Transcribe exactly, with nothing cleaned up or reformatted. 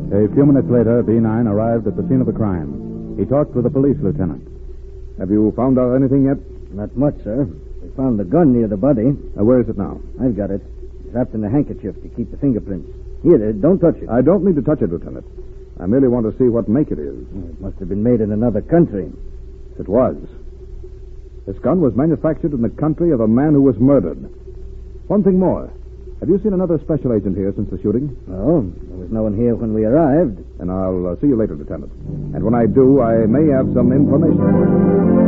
A few minutes later, B nine arrived at the scene of the crime. He talked with the police lieutenant. Have you found out anything yet? Not much, sir. We found the gun near the body. Uh, where is it now? I've got it. It's wrapped in a handkerchief to keep the fingerprints. Here, uh, don't touch it. I don't need to touch it, Lieutenant. I merely want to see what make it is. It must have been made in another country. It was. This gun was manufactured in the country of a man who was murdered. One thing more. Have you seen another special agent here since the shooting? No, there was no one here when we arrived. And I'll uh, see you later, Lieutenant. And when I do, I may have some information.